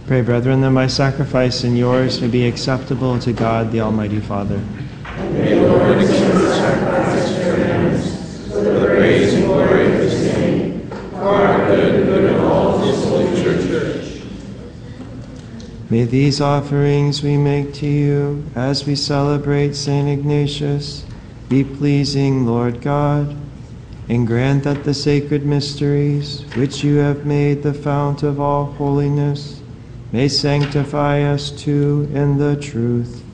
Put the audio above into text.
Pray, brethren, that my sacrifice and yours may be acceptable to God, the Almighty Father. May the Lord accept the sacrifice of your hands for the praise and glory of his name, for our good and good of all his holy church. May these offerings we make to you as we celebrate St. Ignatius be pleasing, Lord God, and grant that the sacred mysteries, which you have made the fount of all holiness, may sanctify us too in the truth.